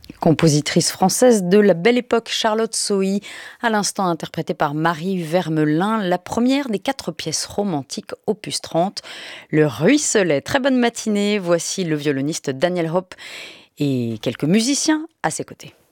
Compositrice française de la belle époque, Charlotte Sohi, à l'instant interprétée par Marie Vermelin, la première des 4 pièces romantiques opus 30, Le Ruisselet. Très bonne matinée, voici le violoniste Daniel Hope et quelques musiciens à ses côtés.